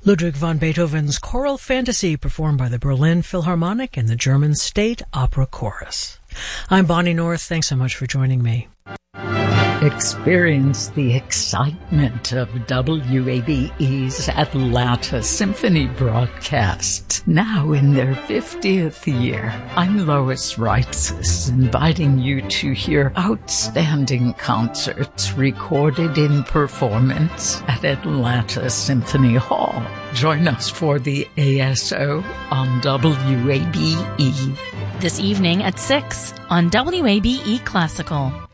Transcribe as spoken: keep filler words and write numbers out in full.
Ludwig van Beethoven's Choral Fantasy, performed by the Berlin Philharmonic and the German State Opera Chorus. I'm Bonnie North. Thanks so much for joining me. Experience the excitement of W A B E's Atlanta Symphony broadcasts, now in their fiftieth year. I'm Lois Reitzes, inviting you to hear outstanding concerts recorded in performance at Atlanta Symphony Hall. Join us for the A S O on W A B E. This evening at six on W A B E Classical.